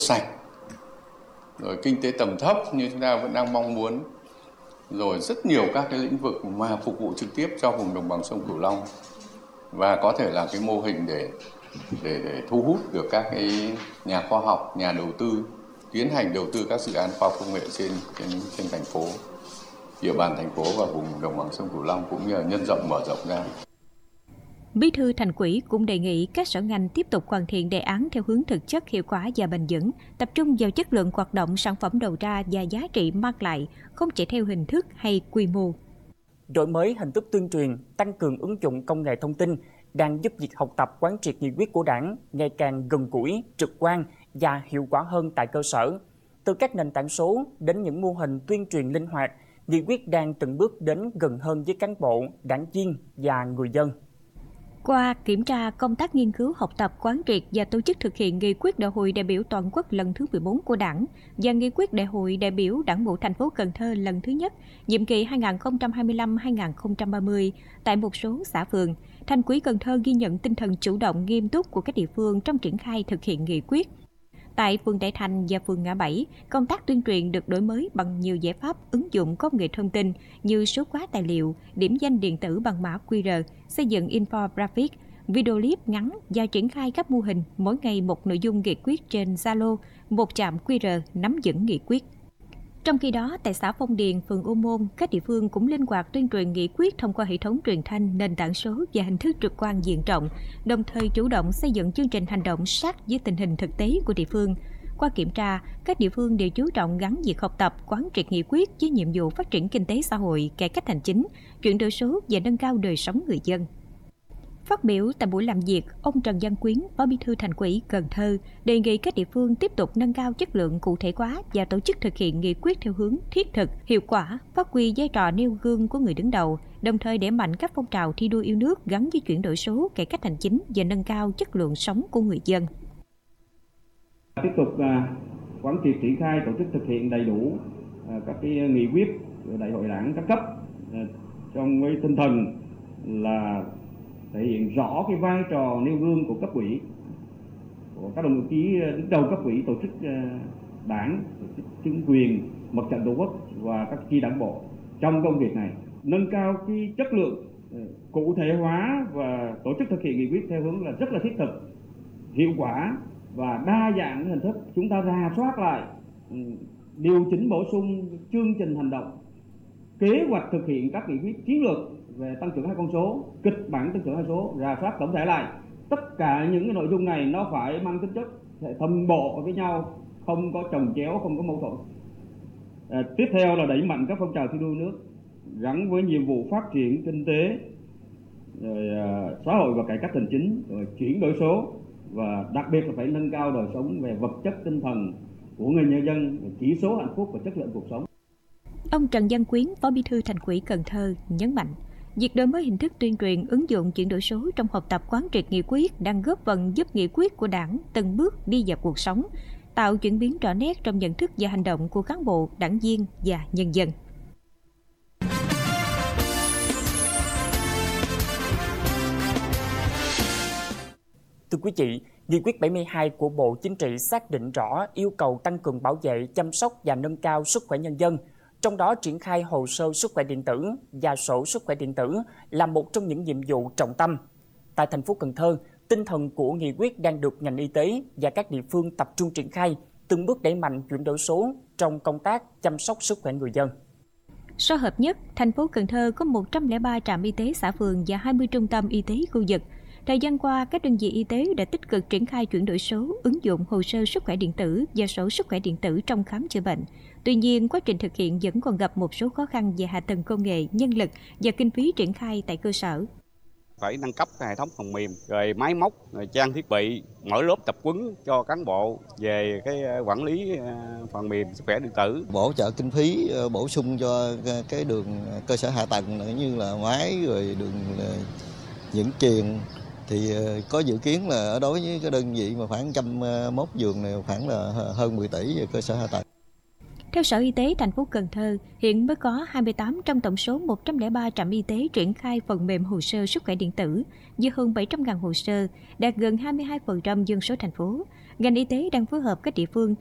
sạch, rồi kinh tế tầm thấp như chúng ta vẫn đang mong muốn, rồi rất nhiều các cái lĩnh vực mà phục vụ trực tiếp cho vùng đồng bằng sông Cửu Long, và có thể là cái mô hình để thu hút được các cái nhà khoa học, nhà đầu tư tiến hành đầu tư các dự án khoa học công nghệ trên thành phố, địa bàn thành phố và vùng đồng bằng sông Cửu Long, cũng như là nhân rộng mở rộng ra. Bí thư Thành ủy cũng đề nghị các sở ngành tiếp tục hoàn thiện đề án theo hướng thực chất, hiệu quả và bền vững, tập trung vào chất lượng hoạt động, sản phẩm đầu ra và giá trị mang lại, không chỉ theo hình thức hay quy mô. Đổi mới hình thức tuyên truyền, tăng cường ứng dụng công nghệ thông tin đang giúp việc học tập quán triệt nghị quyết của Đảng ngày càng gần gũi, trực quan và hiệu quả hơn tại cơ sở. Từ các nền tảng số đến những mô hình tuyên truyền linh hoạt, nghị quyết đang từng bước đến gần hơn với cán bộ, đảng viên và người dân. Qua kiểm tra công tác nghiên cứu, học tập, quán triệt và tổ chức thực hiện nghị quyết Đại hội đại biểu toàn quốc lần thứ 14 của Đảng và nghị quyết Đại hội đại biểu Đảng bộ thành phố Cần Thơ lần thứ nhất, nhiệm kỳ 2025-2030 tại một số xã phường, Thành ủy Cần Thơ ghi nhận tinh thần chủ động, nghiêm túc của các địa phương trong triển khai thực hiện nghị quyết. Tại phường Đại Thành và phường Ngã Bảy, công tác tuyên truyền được đổi mới bằng nhiều giải pháp ứng dụng công nghệ thông tin như số hóa tài liệu, điểm danh điện tử bằng mã QR, xây dựng infographic, video clip ngắn và triển khai các mô hình mỗi ngày một nội dung nghị quyết trên Zalo, một trạm QR nắm vững nghị quyết. Trong khi đó, tại xã Phong Điền, phường Ô Môn, các địa phương cũng linh hoạt tuyên truyền nghị quyết thông qua hệ thống truyền thanh, nền tảng số và hình thức trực quan diện rộng, đồng thời chủ động xây dựng chương trình hành động sát với tình hình thực tế của địa phương. Qua kiểm tra, các địa phương đều chú trọng gắn việc học tập, quán triệt nghị quyết với nhiệm vụ phát triển kinh tế xã hội, cải cách hành chính, chuyển đổi số và nâng cao đời sống người dân. Phát biểu tại buổi làm việc, ông Trần Văn Quyến, Phó Bí thư Thành ủy Cần Thơ, đề nghị các địa phương tiếp tục nâng cao chất lượng, cụ thể hóa và tổ chức thực hiện nghị quyết theo hướng thiết thực, hiệu quả, phát huy vai trò nêu gương của người đứng đầu, đồng thời đẩy mạnh các phong trào thi đua yêu nước gắn với chuyển đổi số, cải cách hành chính và nâng cao chất lượng sống của người dân. Tiếp tục quán triệt triển khai tổ chức thực hiện đầy đủ các cái nghị quyết đại hội đảng các cấp trong cái tinh thần là thể hiện rõ cái vai trò nêu gương của cấp ủy, của các đồng chí đứng đầu cấp ủy, tổ chức đảng, tổ chức chính quyền, mặt trận tổ quốc và các chi đảng bộ trong công việc này, nâng cao cái chất lượng, cụ thể hóa và tổ chức thực hiện nghị quyết theo hướng là rất là thiết thực, hiệu quả và đa dạng hình thức. Chúng ta rà soát lại, điều chỉnh bổ sung chương trình hành động, kế hoạch thực hiện các nghị quyết chiến lược về tăng trưởng hai con số, kịch bản tăng trưởng hai số, rà soát tổng thể lại. Tất cả những cái nội dung này nó phải mang tính chất đồng bộ với nhau, không có chồng chéo, không có mâu thuẫn. Tiếp theo là đẩy mạnh các phong trào thi đua nước gắn với nhiệm vụ phát triển kinh tế, rồi xã hội và cải cách hành chính, rồi chuyển đổi số, và đặc biệt là phải nâng cao đời sống về vật chất tinh thần của người nhân dân, chỉ số hạnh phúc và chất lượng cuộc sống. Ông Trần Văn Quyến, Phó Bí thư Thành ủy Cần Thơ nhấn mạnh, việc đổi mới hình thức tuyên truyền, ứng dụng chuyển đổi số trong học tập quán triệt nghị quyết đang góp phần giúp nghị quyết của Đảng từng bước đi vào cuộc sống, tạo chuyển biến rõ nét trong nhận thức và hành động của cán bộ, đảng viên và nhân dân. Thưa quý vị, nghị quyết 72 của Bộ Chính trị xác định rõ yêu cầu tăng cường bảo vệ, chăm sóc và nâng cao sức khỏe nhân dân, trong đó triển khai hồ sơ sức khỏe điện tử và sổ sức khỏe điện tử là một trong những nhiệm vụ trọng tâm. Tại thành phố Cần Thơ, tinh thần của nghị quyết đang được ngành y tế và các địa phương tập trung triển khai, từng bước đẩy mạnh chuyển đổi số trong công tác chăm sóc sức khỏe người dân. Số hợp nhất, thành phố Cần Thơ có 103 trạm y tế xã phường và 20 trung tâm y tế khu vực. Thời gian qua, các đơn vị y tế đã tích cực triển khai chuyển đổi số, ứng dụng hồ sơ sức khỏe điện tử và sổ sức khỏe điện tử trong khám chữa bệnh. Tuy nhiên, quá trình thực hiện vẫn còn gặp một số khó khăn về hạ tầng công nghệ, nhân lực và kinh phí triển khai tại cơ sở. Phải nâng cấp hệ thống phần mềm, rồi máy móc, rồi trang thiết bị, mở lớp tập huấn cho cán bộ về cái quản lý phần mềm sức khỏe điện tử. Bổ trợ kinh phí bổ sung cho cái đường cơ sở hạ tầng như là máy, rồi đường dẫn truyền. Thì có dự kiến là đối với cái đơn vị mà khoảng 101 giường này khoảng là hơn 10 tỷ về cơ sở hạ tầng. Theo Sở Y tế thành phố Cần Thơ, hiện mới có 28 trong tổng số 103 trạm y tế triển khai phần mềm hồ sơ sức khỏe điện tử, với hơn 700.000 hồ sơ, đạt gần 22% dân số thành phố. Ngành y tế đang phối hợp các địa phương